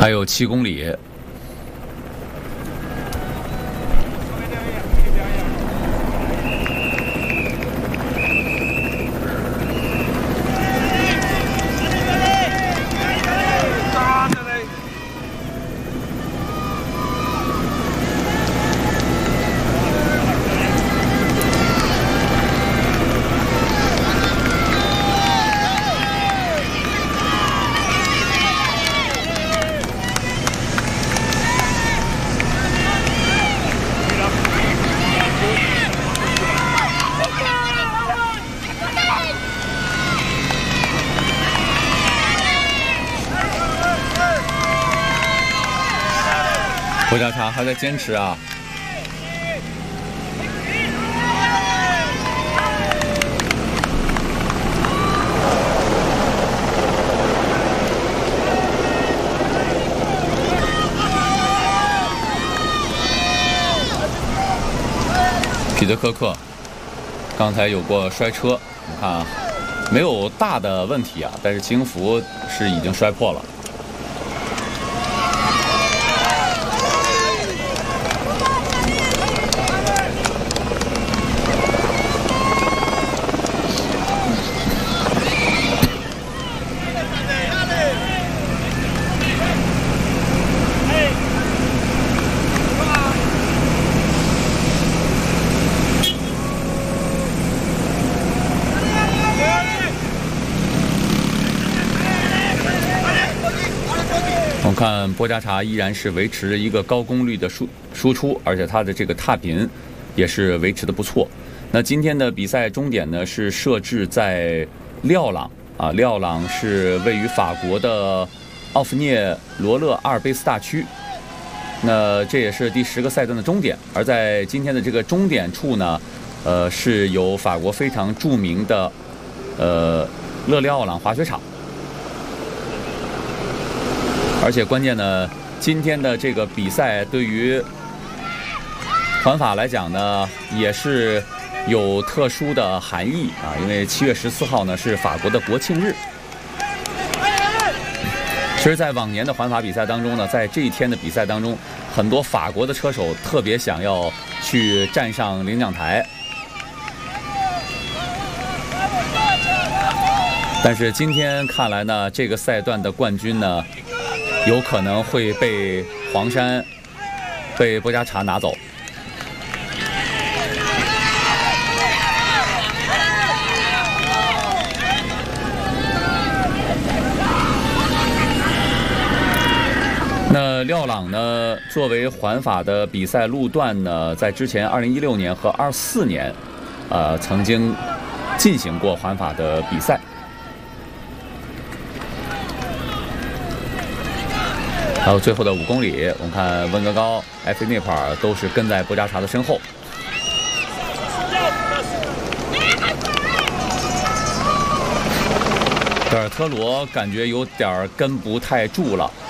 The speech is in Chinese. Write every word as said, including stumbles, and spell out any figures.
还有七公里。博家茶还在坚持啊！彼得科克刚才有过摔车，你看没有大的问题啊，但是骑行服是已经摔破了。我们看波加查依然是维持一个高功率的输输出，而且它的这个踏频也是维持的不错。那今天的比赛终点呢是设置在廖朗啊，廖朗是位于法国的奥弗涅罗勒阿尔卑斯大区。那这也是第十个赛段的终点，而在今天的这个终点处呢，呃，是有法国非常著名的呃勒里奥朗滑雪场。而且关键呢，今天的这个比赛对于环法来讲呢，也是有特殊的含义啊，因为七月十四号呢是法国的国庆日。其实，在往年的环法比赛当中呢，在这一天的比赛当中，很多法国的车手特别想要去站上领奖台，但是今天看来呢，这个赛段的冠军呢，有可能会被黄山、被波加查拿走。那廖朗呢，作为环法的比赛路段呢，在之前二零一六年和二四年，呃，曾经进行过环法的比赛。还有最后的五公里，我们看温格高、埃菲涅普尔都是跟在波加查的身后。德尔特罗感觉有点跟不太住了。